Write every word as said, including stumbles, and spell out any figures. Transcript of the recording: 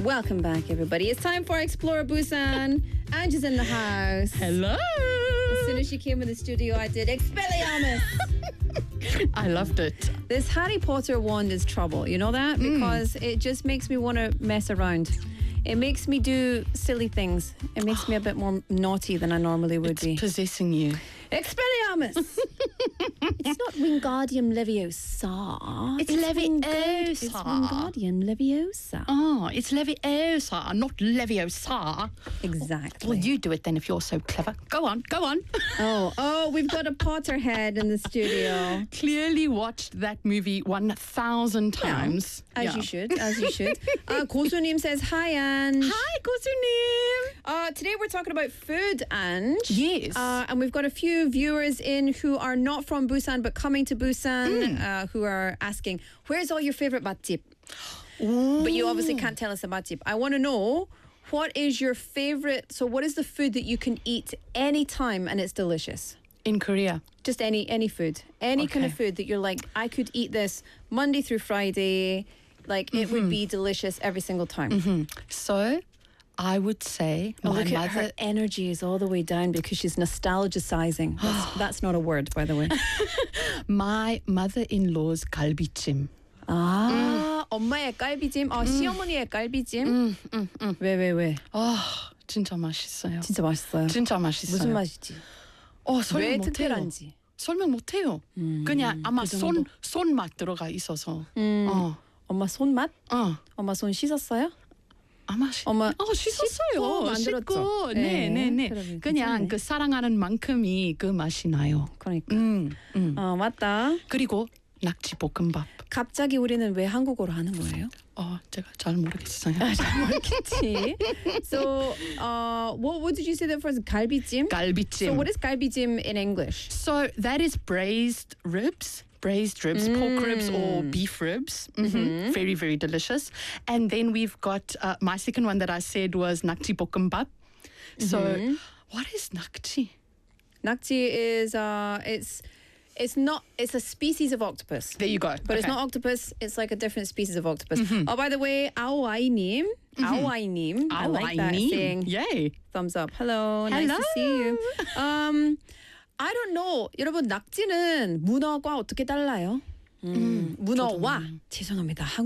Welcome back, everybody. It's time for Explore Busan. Angie's in the house. Hello. As soon as she came in the studio, I did Expelliarmus. I loved it. This Harry Potter wand is trouble. You know that? Because it just makes me want to mess around. It makes me do silly things. It makes me a bit more naughty than I normally would It's be. possessing you. Expelliarmus! It's not Wingardium Leviosa. It's Wingard- Leviosa. It's Wingardium Leviosa. Oh, it's Leviosa, not Leviosa. Exactly. Well, you do it then if you're so clever. Go on, go on. Oh, oh, we've got a Potterhead in the studio. Clearly watched that movie one thousand times. As Yeah. you should, as you should. Uh, Kosunim says, hi, Ange. Hi, Kosunim. Uh, today we're talking about food, Ange. Yes. Uh, and we've got a few viewers in who are not from Busan but coming to Busan uh, who are asking, where's all your favorite matjip? But you obviously can't tell us the matjip. I want to know, what is your favorite, so what is the food that you can eat anytime and it's delicious? In Korea. Just any any food. Any kind of Okay. food that you're like, I could eat this Monday through Friday. Like, it would be delicious every single time. So, I would say Oh, my look at her mother. energy is all the way down because she's nostalgicizing. That's, that's not a word, by the way. My mother-in-law's galbichim. 아, 엄마의 깔비찜. 아, 시어머니의 깔비찜. 왜, 왜, 왜? 아, 진짜 맛있어요. 진짜 맛있어요. 진짜 맛있어요. 무슨 맛이지? 어, 왜 설명 못해요. 특별한지. 설명 못해요. 그냥 아마 그 손 정도? 손맛 들어가 있어서. 음, 어, 엄마 손맛? 어. 엄마 손 씻었어요? 아마 시, 엄마 어, 씻었어요. 씻고 만들었죠? 씻고. 네, 네, 네, 네. 그러면 그냥 괜찮네. 그 사랑하는 만큼이 그 맛이 나요. 그러니까. 음, 음. 어, 맞다. 그리고 낙지 볶음밥. 갑자기 우리는 왜 한국어로 하는 거예요? 어, 제가 잘 모르겠어요. 잘 모르겠지. So, uh, what, what did you say that first? 갈비찜? 갈비찜. So what is 갈비찜 in English? So that is braised ribs, braised ribs, pork ribs or beef ribs. Mhm. Very, very delicious. And then we've got uh, my second one that I said was nakji bokkeumbap. So what is nakji? Nakji is uh, it's it's not it's a species of octopus. There you go. But it's Okay. not octopus. It's like a different species of octopus. Oh, by the way, Aoainim, Aoainim. I like that Awaini. saying. Yay. Thumbs up. Hello. Nice to see you. Um, I don't know. 여러분, 낙지는 문어과 어떻게 달라요? 음, 문어와 죄송합니다.